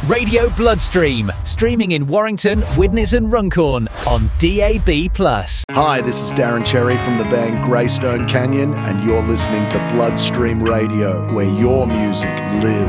Radio Bloodstream, streaming in Warrington, Widnes and Runcorn on DAB+. Hi, this is Darren Cherry from the band Greystone Canyon, and you're listening to Bloodstream Radio, where your music lives.